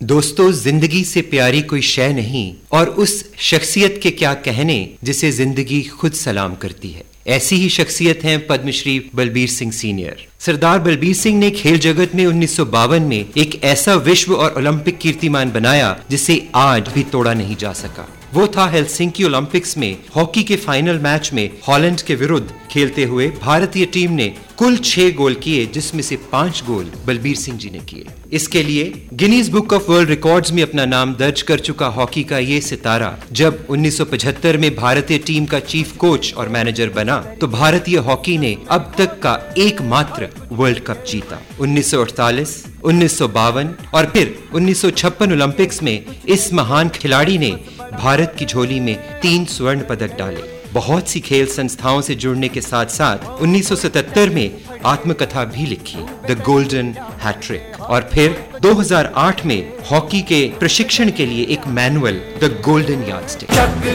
दोस्तों, जिंदगी से प्यारी कोई शय नहीं और उस शख्सियत के क्या कहने जिसे जिंदगी खुद सलाम करती है। ऐसी ही शख्सियत हैं पद्मश्री बलबीर सिंह सीनियर। सरदार बलबीर सिंह ने खेल जगत में 1952 में एक ऐसा विश्व और ओलंपिक कीर्तिमान बनाया जिसे आज भी तोड़ा नहीं जा सका। वो था हेलसिंकी ओलंपिक्स में हॉकी के फाइनल मैच में हॉलैंड के विरुद्ध खेलते हुए भारतीय टीम ने कुल 6 गोल किए, जिसमें से 5 गोल बलबीर सिंह जी ने किए। इसके लिए Guinness book of world records में अपना नाम दर्ज कर चुका हॉकी का ये सितारा जब 1975 में भारतीय टीम का चीफ कोच और मैनेजर बना तो भारतीय हॉकी ने अब तक का एकमात्र वर्ल्ड कप जीता। 1948, 1952 और फिर 1956 ओलंपिक्स में इस महान खिलाड़ी ने भारत की झोली में 3 स्वर्ण पदक डाले। बहुत सी खेल संस्थाओं से जुड़ने के साथ साथ 1977 में आत्मकथा भी लिखी, द गोल्डन हैट्रिक, और फिर 2008 में हॉकी के प्रशिक्षण के लिए एक मैनुअल, द गोल्डन यार्डस्टिक।